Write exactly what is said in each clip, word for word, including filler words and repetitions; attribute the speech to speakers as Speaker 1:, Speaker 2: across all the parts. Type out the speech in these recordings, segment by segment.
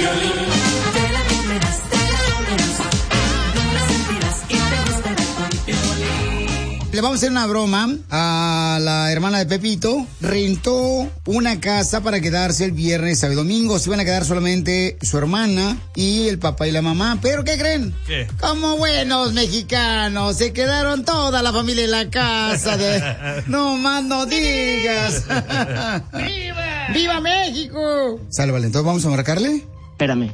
Speaker 1: Te la comerás, te la comerás, tú la sentirás y te gustará con Piolín.
Speaker 2: Le vamos a hacer una broma a la hermana de Pepito. Rentó una casa para quedarse el viernes, sábado y domingo. Se iban a quedar solamente su hermana y el papá y la mamá. ¿Pero qué creen?
Speaker 3: ¿Qué?
Speaker 2: Como buenos mexicanos, se quedaron toda la familia en la casa. De... No más no digas. ¡Viva! ¡Viva México! Sale, vale, entonces vamos a marcarle.
Speaker 4: Espérame.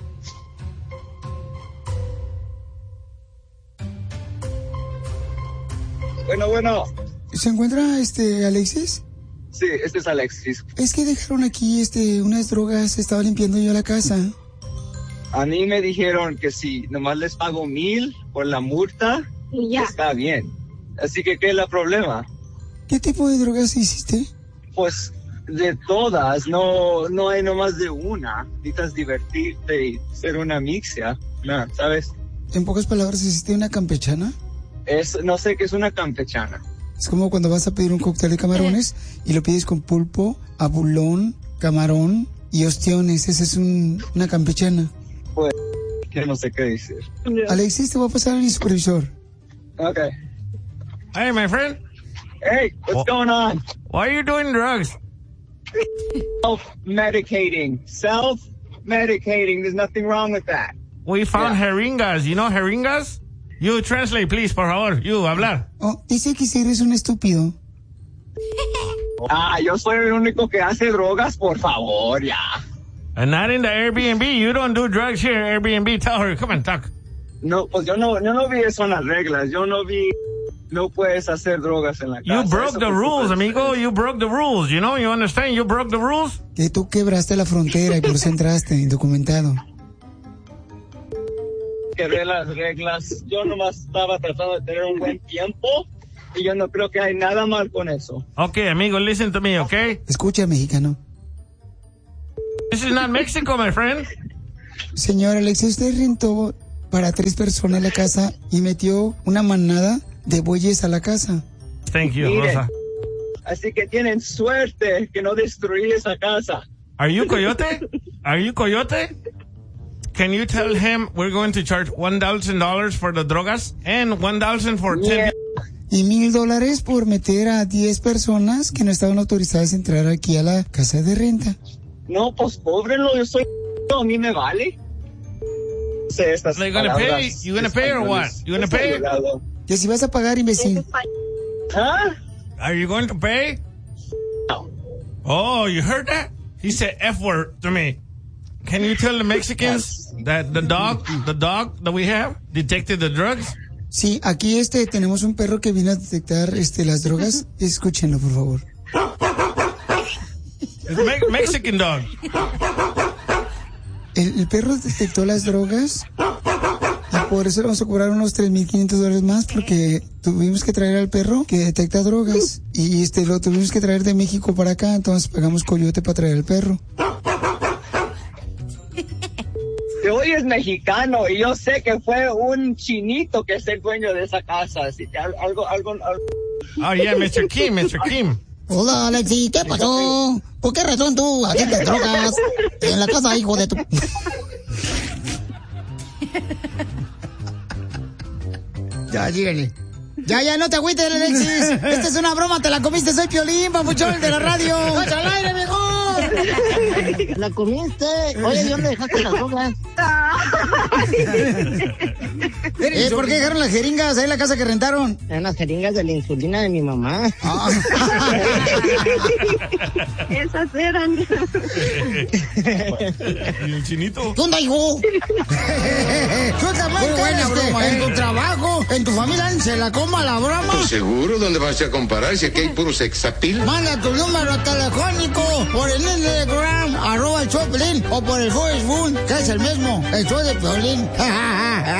Speaker 5: Bueno, bueno.
Speaker 2: ¿Se encuentra este Alexis?
Speaker 5: Sí, este es Alexis.
Speaker 2: Es que dejaron aquí este unas drogas, estaba limpiando yo la casa.
Speaker 5: A mí me dijeron que si nomás les pago mil por la multa,
Speaker 6: ya.
Speaker 5: Está bien. Así que, ¿qué es el problema?
Speaker 2: ¿Qué tipo de drogas hiciste?
Speaker 5: Pues, de todas, no no hay nomás de una. Necesitas divertirte y ser una mixia, ¿no? ¿Sabes?
Speaker 2: En pocas palabras, ¿hiciste una campechana?
Speaker 5: Es, no sé qué es una campechana.
Speaker 2: Es como cuando vas a pedir un cóctel de camarones y lo pides con pulpo, abulón, camarón y ostiones. Esa es un, una campechana.
Speaker 5: Pues, que no sé qué decir.
Speaker 2: Alexis, te voy a pasar a mi supervisor.
Speaker 5: Okay.
Speaker 3: Hey, my friend.
Speaker 5: Hey, what's
Speaker 3: oh.
Speaker 5: going on?
Speaker 3: Why are you doing drugs?
Speaker 5: Self-medicating. Self-medicating. There's nothing wrong with that.
Speaker 3: We found
Speaker 5: Yeah.
Speaker 3: jeringas. You know jeringas? You translate, please, por favor. You, hablar.
Speaker 2: Oh, dice que si eres un estúpido.
Speaker 5: Ah, yo soy el único que hace drogas, por favor, ya.
Speaker 3: And not in the Airbnb. You don't do drugs here, Airbnb. Tell her. Come and talk.
Speaker 5: No, pues yo no, yo no vi eso en las reglas. Yo no vi, no puedes hacer drogas en la casa.
Speaker 3: You broke
Speaker 5: Eso
Speaker 3: the
Speaker 5: fue
Speaker 3: rules,
Speaker 5: súper
Speaker 3: amigo.
Speaker 5: diferente.
Speaker 3: You broke the rules. You know, you understand? You broke the rules.
Speaker 2: Que tú quebraste la frontera y por eso entraste, indocumentado.
Speaker 5: Quebré las reglas. Yo nomás estaba tratando de tener un buen tiempo y yo no creo que hay nada mal con eso.
Speaker 3: Okay, amigo, listen to me, okay?
Speaker 2: Escucha, mexicano.
Speaker 3: This is not Mexico, my friend.
Speaker 2: Señor Alexis, usted rentó para tres personas la casa y metió una manada de bueyes a la casa.
Speaker 3: Thank you,
Speaker 5: Miren.
Speaker 3: Rosa.
Speaker 5: Así que tienen suerte que no destruí esa casa.
Speaker 3: Are you coyote? Are you coyote? Can you tell him we're going to charge one thousand dollars for the drogas and one thousand for ten?
Speaker 5: Yeah.
Speaker 2: Y mil dólares por meter a diez personas que no estaban autorizadas a entrar aquí a la casa de renta.
Speaker 5: No, pues cóbrenlo, yo soy... A mí me vale. No sé estas
Speaker 3: Are you gonna
Speaker 5: palabras
Speaker 3: pay? You gonna pay or what? You gonna pay?
Speaker 5: españolas.
Speaker 2: Que si vas a pagar, imbécil.
Speaker 5: ¿Ah?
Speaker 3: Are you going to pay?
Speaker 5: No.
Speaker 3: Oh, you heard that? He said F word to me. Can you tell the Mexicans that the dog, the dog that we have detected the drugs?
Speaker 2: Sí, aquí este tenemos un perro que vino a detectar este las drogas. Escúchenlo, por favor.
Speaker 3: It's a me- Mexican dog.
Speaker 2: El, el perro detectó las drogas y por eso le vamos a cobrar unos tres mil quinientos dólares más porque tuvimos que traer al perro que detecta drogas y este lo tuvimos que traer de México para acá, entonces pagamos coyote para traer al perro.
Speaker 5: Te oyes mexicano y yo sé que fue un chinito que es el dueño de esa casa, así que al- algo, algo, algo...
Speaker 3: Oh, yeah, mister Kim, mister Kim.
Speaker 2: Hola, Alexi, ¿qué pasó? ¿Por qué razón tú agentes drogas en la casa, hijo de tu...? Ya, dígale. Ya, ya, no te agüites, Alexis. Esta es una broma, te la comiste, soy Piolín, papuchón, el de la radio. ¡Vas al aire, mejor!
Speaker 4: ¿La comiste? Oye, ¿y dónde dejaste las drogas?
Speaker 2: Eh, ¿por qué dejaron las jeringas ahí en la casa que rentaron?
Speaker 4: Eran las jeringas de la insulina de mi mamá.
Speaker 2: Ah.
Speaker 6: Esas eran.
Speaker 3: ¿Y el chinito?
Speaker 2: ¿Qué onda, hijo? Tú también tienes que en tu trabajo, en tu familia, se la coma la broma.
Speaker 7: Pues seguro, ¿dónde vas a comparar si aquí hay puro sexapil?
Speaker 2: Manda tu número telefónico por el Instagram, arroba el Choplin, o por el Facebook, que es el mismo, el show de Piolín.